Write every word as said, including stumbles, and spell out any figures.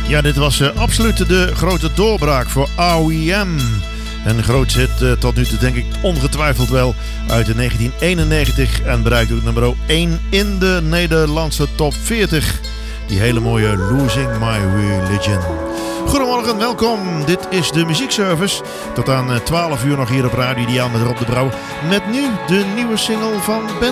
Ja, dit was uh, absoluut de grote doorbraak voor R E M. Een groot hit uh, tot nu toe, denk ik ongetwijfeld wel, uit negentien eenennegentig. En bereikt ook nummer één in de Nederlandse top veertig. Die hele mooie Losing My Religion. Goedemorgen, welkom. Dit is de muziekservice. Tot aan twaalf uur nog hier op Radio Ideaal met Rob de Brouw. Met nu de nieuwe single van Ben